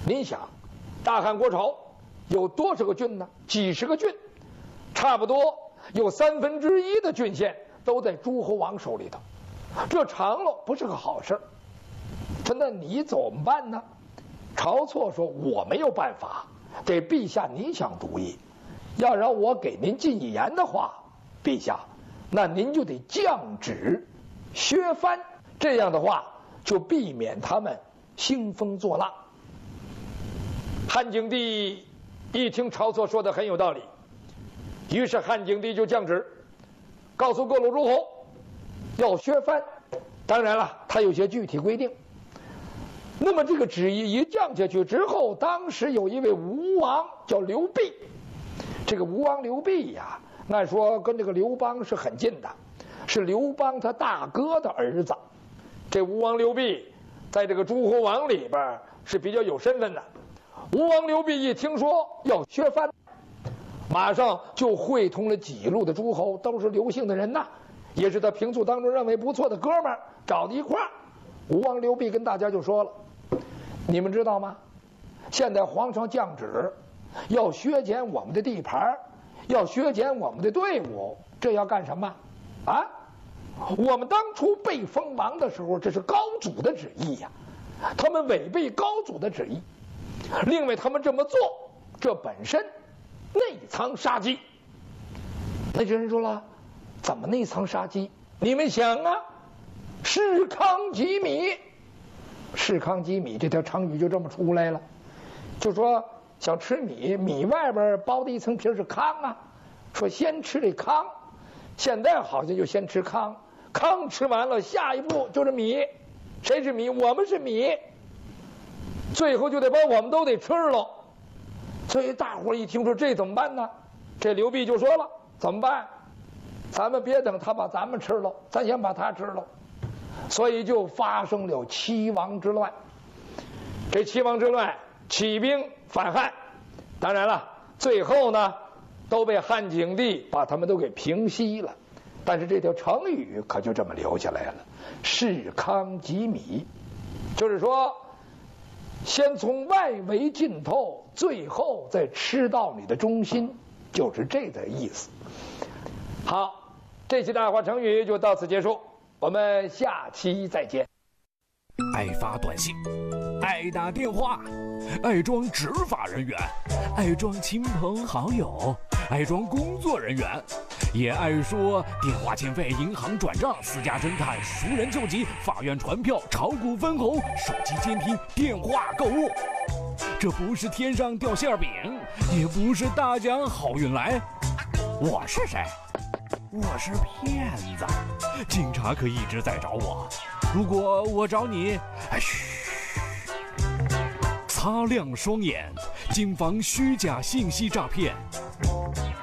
您想，大汉国朝有多少个郡呢？几十个郡，差不多有1/3的郡县都在诸侯王手里头，这长了不是个好事儿。说那你怎么办呢？晁错说：“我没有办法，得陛下您想主意。要让我给您进一言的话，陛下，那您就得降旨削藩，这样的话就避免他们兴风作浪。”汉景帝一听晁错说的很有道理，于是汉景帝就降旨，告诉各路诸侯要削藩。当然了，他有些具体规定。那么这个旨意一降下去之后，当时有一位吴王叫刘濞，这个吴王刘濞呀，按说跟这个刘邦是很近的，是刘邦他大哥的儿子。这吴王刘濞在这个诸侯王里边是比较有身份的。吴王刘濞一听说要削藩，马上就会同了几路的诸侯，都是刘姓的人呐，也是他平素当中认为不错的哥们儿，找到一块儿。吴王刘濞跟大家就说了：“你们知道吗？现在皇上降旨，要削减我们的地盘，要削减我们的队伍，这要干什么？啊？我们当初被封王的时候，这是高祖的旨意呀，他们违背高祖的旨意。另外，他们这么做，这本身内藏杀机。”那些人说了：“怎么内藏杀机？你们想啊，士康几米，士康几米这条成语就这么出来了。就说想吃米，米外边包的一层皮是糠啊，说先吃这糠，现在好像就先吃糠，糠吃完了，下一步就是米。谁是米？我们是米，最后就得把我们都得吃了。所以大伙一听说这怎么办呢？这刘濞就说了：怎么办？咱们别等他把咱们吃了，咱先把他吃了。所以就发生了七王之乱。这七王之乱起兵反汉，当然了，最后呢都被汉景帝把他们都给平息了。但是这条成语可就这么留下来了，士康几米，就是说先从外围浸透，最后再吃到你的中心，就是这个意思。好，这期大话成语就到此结束，我们下期再见。 爱发短信，爱打电话，爱装执法人员，爱装亲朋好友，爱装工作人员，也爱说电话欠费、银行转账、私家侦探、熟人救急、法院传票、炒股分红、手机监听、电话购物。这不是天上掉馅饼，也不是大奖好运来。我是谁？我是骗子，警察可一直在找我。如果我找你，嘘，擦亮双眼，谨防虚假信息诈骗。